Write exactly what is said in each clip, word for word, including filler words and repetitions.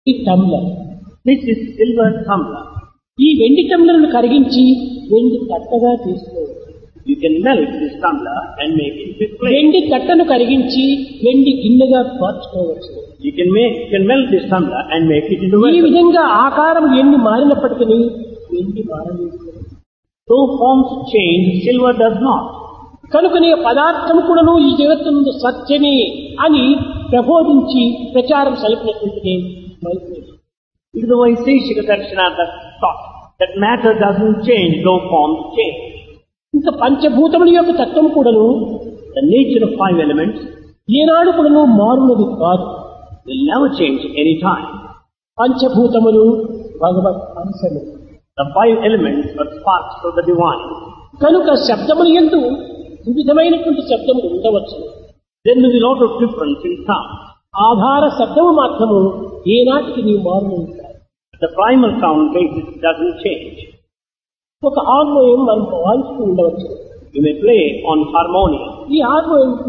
టమ్లర్. This is silver tumbler. ఈ వెండి టమ్లర్ను కరిగించి వెండి తట్టగా చేసుకోవచ్చు. You can melt this tumbler and make it into clay. వెండి తట్టను కరిగించి వెండి గిన్నెగా మార్చుకోవచ్చు. You can make, you can melt this tumbler and make it into ఈ vessel. విధంగా ఆకారం ఎన్ని మారినప్పటికీ వెండి మారలేదు. Though forms change, silver does not. కనుకనే పదార్థం కూడాను ఈ జగత్తు సత్యమే అని ప్రబోధించి ప్రచారం సలిపినటువంటిది వైద్యుడు. It is the Vaiseshika Darshana that taught that matter doesn't change, though forms change. ఇంకా పంచభూతముల యొక్క తత్వం కూడాను The nature of five elements ఏనాడు కూడాను మారునది కాదు. will never change any time. పంచభూతములు భగవత్ అంశము. The five elements are sparks of the divine. కనుక శబ్దములు యందు వివిధమైనటువంటి శబ్దములు ఉండవచ్చు. There may be a lot of difference in sound. ఆధార శబ్దము మాత్రము ఏనాటికి నీవు మారును. The primal sound basis doesn't change. ఒక హార్మోనియం మనం వాయిస్తూ ఉండవచ్చు. You may play on harmonium. ఈ హార్మోనియంకు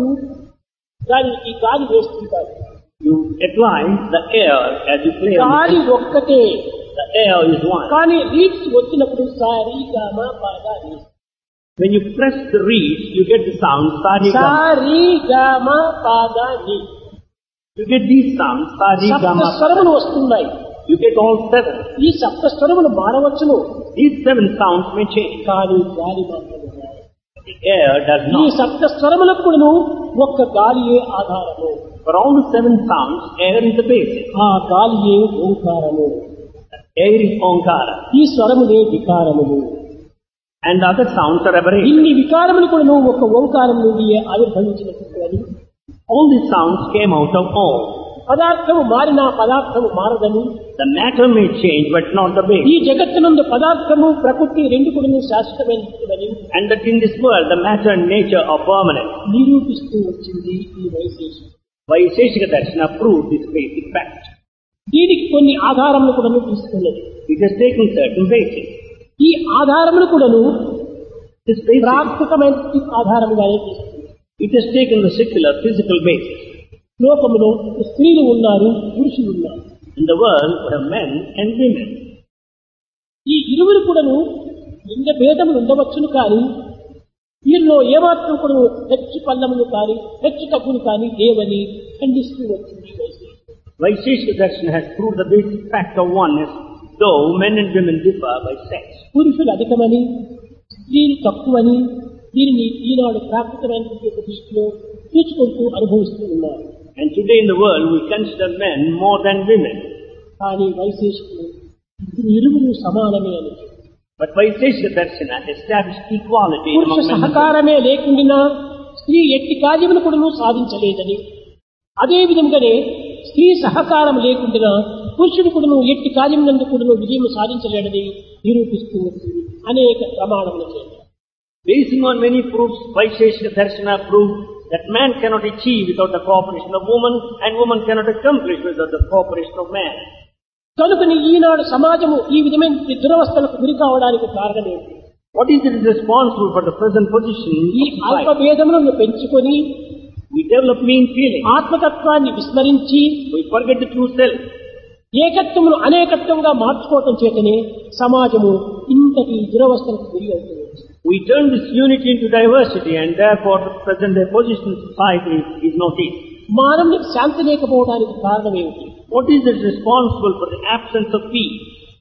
దానికి గాలి వేస్తుంటారు. You apply the air as you play on గాలి it. ఒక్కటే, The air is one. కానీ రీడ్స్ వచ్చినప్పుడు సారీ గామ పాగా రీ. When you press the reed, you get the sound sari gama. Sorry గామ పాగా రీ. You get these sounds sari సప్త gama. స్వరములు వస్తున్నాయి. You get all seven. ఈ సప్త స్వరములు మారవచ్చును, These seven sounds may change. కానీ గాలి మాత్రమే మారదు. The air does ఈ not. సప్త స్వరములకు కూడాను ఒక్క గాలియే ఆధారము. For all the seven sounds, air is the basis. ఆ గాలియే ఓంకారము. Air is Omkara. ఈ స్వరములే వికారములు. And the other sounds are aberration. ఇన్ని వికారములు కూడాను ఒక ఓంకారం నుండి ఆవిర్భవించినటువంటి All these sounds came out of Om. పదార్థము మారినా పదార్థము మారదని. The matter may change, but not the ఈ base. జగత్తునందు పదార్థము ప్రకృతి రెండు కూడాను శాశ్వతమైనదని And that in this world, the matter and nature are permanent. నిరూపిస్తూ వచ్చింది ఈ వైశేషం. Vaiseshika Darshana proved this basic fact. దీనికి కొన్ని ఆధారములు కూడాను తీసుకున్నది. It has taken certain basis. ఈ ఆధారములు కూడాను This basic, ప్రాకృతమైన ఆధారముగానే తీసుకుంది. it has taken the secular, physical basis. లోకములో స్త్రీలు ఉన్నారు, పురుషులు ఉన్నారు. In the world, we have men and women. ఈ ఇరువురు కూడాను లింగ భేదములు ఉండవచ్చును, కానీ వీరిలో ఏమాత్రం కూడా హెచ్చు పల్లములు కానీ హెచ్చు తగ్గులు కానీ లేవని ఖండిస్తూ వచ్చింది వైశేషికం. Vaiseshika Darshana has proved the basic fact of oneness, though men and women differ by sex. పురుషులు అధికమని స్త్రీలు తక్కువని దీనిని ఈనాడు ప్రాకృతమైనటువంటి ఒక దృష్టిలో చూచుకుంటూ అనుభవిస్తూ ఉన్నారు. And today in the world, we consider men more than women. కానీ వైశేషికులు ఇది ఇరువురు సమానమే అని. But Vaiseshika Darshana established equality పురుష among men and women. సహకారమే లేకుండా స్త్రీ ఎట్టి కార్యమును కూడా సాధించలేదని, అదే విధంగానే స్త్రీ సహకారం లేకుండా పురుషుడు కూడా ఎట్టి కార్యములందు కూడా విజయం సాధించలేడని నిరూపిస్తూ వచ్చింది అనేక ప్రమాణములు చేత. Basing on many proofs, Vaiseshika Darshana proved that man cannot achieve without the cooperation of woman, and woman cannot accomplish without the cooperation of man. కనుకని ఈనాడు సమాజము ఈ విధమైన దురవస్థలకు గురి కావడానికి కారణమేంటి? What is it responsible for the present position ఈ of అల్ప society? భేదములను పెంచుకొని We develop mean feelings. ఆత్మతత్వాన్ని విస్మరించి We forget the true self. ఏకత్వమును అనేకత్వంగా మార్చుకోవటం చేతనే సమాజము ఇంతటి దురవస్థలకు గురి అవుతుంది. We turn this unity into diversity, and therefore the present day position in society is noticed. మానవునికి శాంతి లేకపోవడానికి కారణం ఏమిటి? What is it responsible for the absence of peace?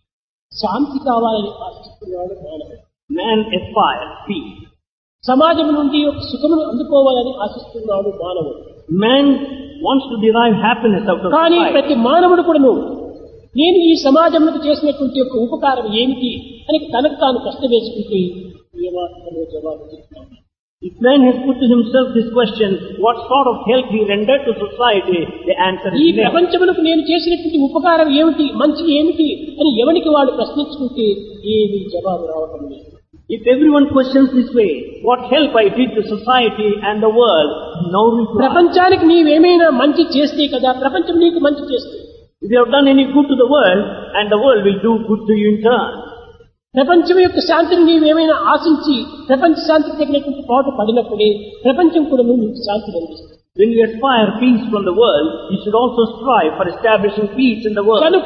శాంతి కావాలని ఆశిస్తున్నాడు మానవుడు. Man aspires peace. సమాజం నుండి ఒక సుఖమును అందుకోవాలని ఆశిస్తున్నాడు మానవుడు. Man wants to derive happiness out of కానీ society. ప్రతి మానవుడు కూడాను నేను ఈ సమాజంలో చేసినటువంటి ఒక ఉపకారం ఏమిటి అని తనకు తాను ప్రశ్న వేసుకుంటే ఏమాత్రమో జవాబు చెప్తాడు. If man has put to himself this question, what sort of help he rendered to society, the answer ఈ is no. ప్రపంచములకు నేను చేసినటువంటి ఉపకారం ఏమిటి, మంచి ఏమిటి అని ఎవరికి వాడు ప్రశ్నించుకుంటే ఏమీ జవాబు రావటం లేదు. If everyone questions this way, what help I did to society and the world, no reply. ప్రపంచానికి నీవేమైనా మంచి చేస్తే కదా ప్రపంచం నీకు మంచి చేస్తుంది. If you have done any good to the world, and the world will do good to you in turn. ప్రపంచం యొక్క శాంతిని నీవేమైనా ఆశించి ప్రపంచ శాంతికి తగినటువంటి పాటు పడినప్పుడే ప్రపంచం కూడా నీకు శాంతి లభిస్తుంది. When you aspire peace from the world, you should also strive for establishing peace in the world.